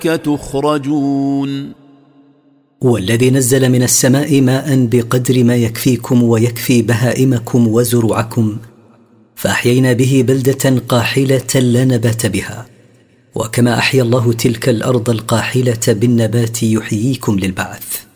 تخرجون والذي نزل من السماء ماء بقدر ما يكفيكم ويكفي بهائمكم وزروعكم، فأحيينا به بلدة قاحلة لا نبات بها، وكما أحيا الله تلك الأرض القاحلة بالنبات يحييكم للبعث.